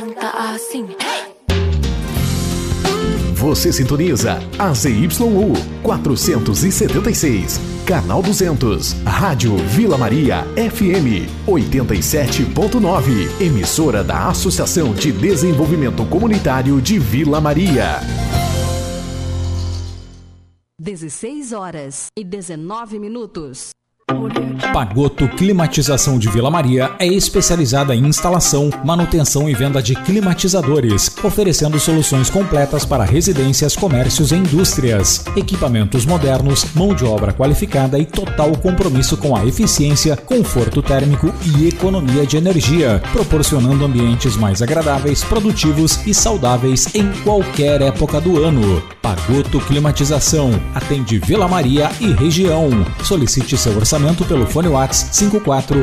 Tá assim. Você sintoniza a ZYU 476, canal 200, Rádio Vila Maria FM 87.9, emissora da Associação de Desenvolvimento Comunitário de Vila Maria. 16h19. Pagotto Climatização de Vila Maria é especializada em instalação, manutenção e venda de climatizadores, oferecendo soluções completas para residências, comércios e indústrias, equipamentos modernos, mão de obra qualificada e total compromisso com a eficiência, conforto térmico e economia de energia, proporcionando ambientes mais agradáveis, produtivos e saudáveis em qualquer época do ano. Pagotto Climatização atende Vila Maria e região. Solicite seu orçamento pelo fone WhatsApp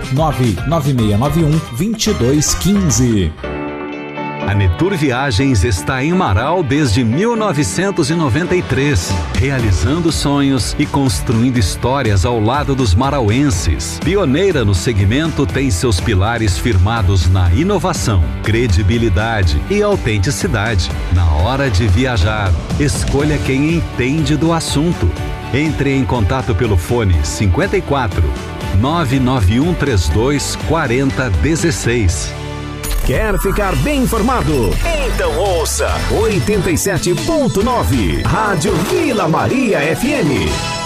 54996912215. A Netur Viagens está em Marau desde 1993, realizando sonhos e construindo histórias ao lado dos marauenses. Pioneira no segmento, tem seus pilares firmados na inovação, credibilidade e autenticidade. Na hora de viajar, escolha quem entende do assunto. Entre em contato pelo fone 54 99132 4016. Quer ficar bem informado? Então ouça 87.9 Rádio Vila Maria FM.